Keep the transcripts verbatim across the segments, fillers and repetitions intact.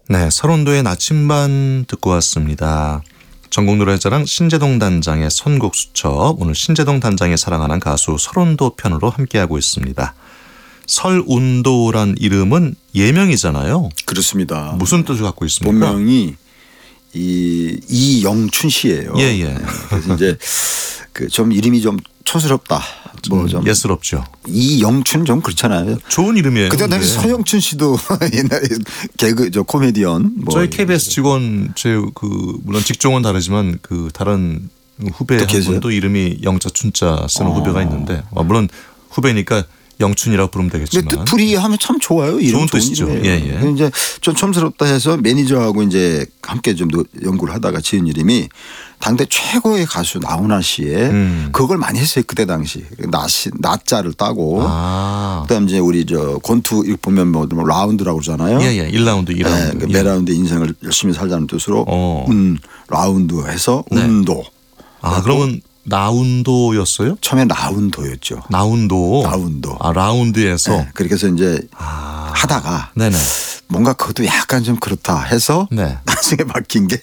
네, 서른도의 나침반 듣고 왔습니다. 전국노래자랑 신재동 단장의 선곡 수첩, 오늘 신재동 단장이 사랑하는 가수 서른도 편으로 함께하고 있습니다. 설운도란 이름은 예명이잖아요. 그렇습니다. 무슨 뜻을 갖고 있습니까? 본명이 이 이영춘 씨예요. 예예. 예. 네, 그래서 이제 그 좀 이름이 좀 촌스럽다. 뭐 좀 예스럽죠. 이영춘 좀 그렇잖아요. 좋은 이름이에요. 그때 당시 서영춘 씨도 옛날에 개그 저 코미디언. 뭐 저희 케이비에스 직원 제 그 물론 직종은 다르지만 그 다른 후배 한 분도 이름이 영자 춘자 쓰는 어. 후배가 있는데 아, 물론 후배니까 영춘이라고 부르면 되겠지만. 근데 뜻풀이 하면 참 좋아요. 이름 좋은 좋은 뜻이죠. 이름이에요. 예, 예. 이제 좀 촌스럽다 해서 매니저하고 이제 함께 좀 연구를 하다가 지은 이름이 당대 최고의 가수 나훈아 씨의 음. 그걸 많이 했어요. 그때 당시. 나씨, 나자를 따고. 아. 그다음 이제 우리 저 권투 보면 뭐 라운드라고 그러잖아요. 예, 예. 일 라운드, 이 라운드. 네, 그 매 라운드 인생을 열심히 살자는 뜻으로 어. 운 라운드 해서 네. 운도. 아, 그러면 나운도였어요? 처음에 라운도였죠. 나운도. 라운도. 아, 라운드에서. 네, 그렇게 해서 이제 아. 하다가 네네. 뭔가 그것도 약간 좀 그렇다 해서 네. 나중에 바뀐 게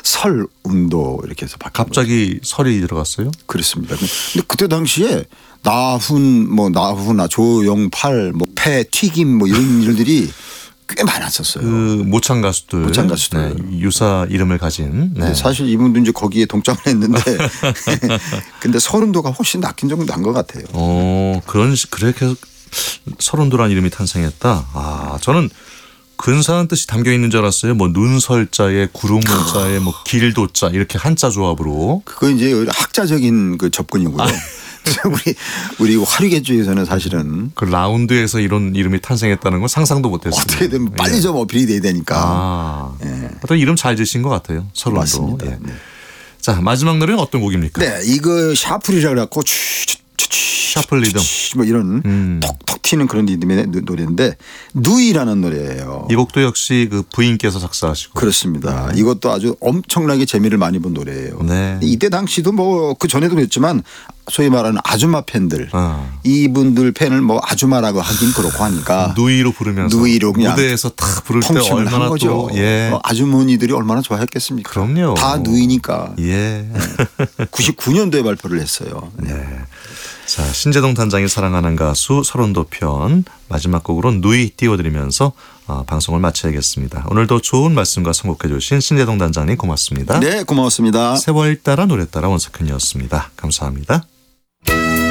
설운도 이렇게 해서 바뀐 갑자기 거죠. 설이 들어갔어요? 그렇습니다. 근데 그때 당시에 나훈 뭐 나훈아 조영팔 뭐 폐 튀김 뭐 이런 일들이 꽤 많았었어요. 그 모창 가수들, 모창 가수들 네, 유사 이름을 가진. 네. 사실 이분도 이제 거기에 동참을 했는데, 근데 서른도가 훨씬 낫긴 좀 난 것 같아요. 어, 그런 그렇게 서른도란 이름이 탄생했다. 아, 저는 근사한 뜻이 담겨 있는 줄 알았어요. 뭐 눈설자에 구름문자에 뭐 길도자 이렇게 한자 조합으로. 그거 이제 학자적인 그 접근이고요. 아. 우리 우리 화류계주에서는 사실은 그 라운드에서 이런 이름이 탄생했다는 건 상상도 못했어요. 어떻게든 빨리 예. 좀 어필이 돼야 되니까. 아, 예. 어떤 이름 잘 지신 것 같아요. 서른도. 맞습니다. 예. 네. 자, 마지막 노래는 어떤 곡입니까? 네, 이거 샤플이라 그래갖고 샤플 리듬 뭐 이런 음. 톡톡 튀는 그런 리듬의 노래인데 누이라는 노래예요. 이 곡도 역시 그 부인께서 작사하시고. 그렇습니다. 네. 이것도 아주 엄청나게 재미를 많이 본 노래예요. 네. 이때 당시도 뭐 그 전에도 그랬지만 소위 말하는 아줌마 팬들 어. 이분들 팬을 뭐 아줌마라고 하긴 그렇고 하니까 누이로 부르면서 누이로 그냥 무대에서 딱 부를 때 얼마나 거죠. 또 예. 어, 아주머니들이 얼마나 좋아했겠습니까? 그럼요. 다 누이니까. 예. 네. 구십구 년도에 발표를 했어요. 네. 자, 신재동 단장이 사랑하는 가수 서른도 편 마지막 곡으로 누이 띄워드리면서 어, 방송을 마쳐야겠습니다. 오늘도 좋은 말씀과 선곡해 주신 신재동 단장님 고맙습니다. 네, 고맙습니다. 세월 따라 노래 따라 원석현이었습니다. 감사합니다.